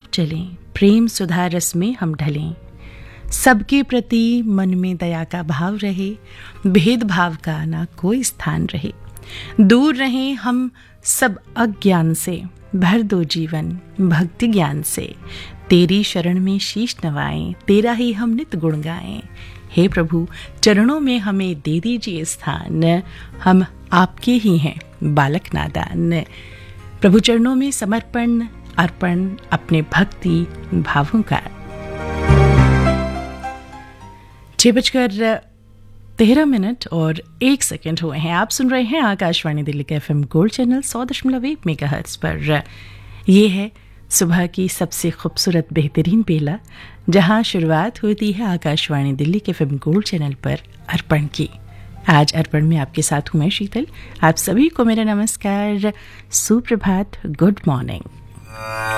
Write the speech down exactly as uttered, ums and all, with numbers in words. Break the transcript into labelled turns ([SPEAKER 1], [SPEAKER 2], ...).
[SPEAKER 1] चलें, प्रेम सुधा रस में हम ढलें, सबके प्रति मन में दया का भाव रहे, भेदभाव का ना कोई स्थान रहे, दूर रहें हम सब अज्ञान से, भर दो जीवन भक्ति ज्ञान से, तेरी शरण में शीश नवाएं, तेरा ही हम नित गुण गाएं। हे प्रभु, चरणों में हमें दे दीजिए स्थान, हम आपके ही हैं बालक नादान। प्रभु चरणों में समर्पण अर्पण अपने भक्ति भावों का। छह बजकर तेरह मिनट और एक सेकंड हुए हैं। आप सुन रहे हैं आकाशवाणी दिल्ली के एफएम गोल्ड चैनल सौ दशमलव एक मेगाहर्ट्ज पर। ये है सुबह की सबसे खूबसूरत बेहतरीन बेला, जहां शुरुआत होती है आकाशवाणी दिल्ली के एफएम गोल्ड चैनल पर अर्पण की। आज अर्पण में आपके साथ हूं मैं शीतल। आप सभी को मेरा नमस्कार, सुप्रभात, गुड मॉर्निंग।